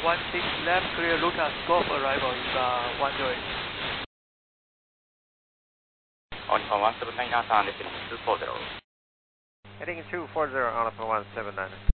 16 left, clear Lucas, go for arrival, is 108. On Alpha 179 Alpha, descending 240. Heading 240 on Alpha 179.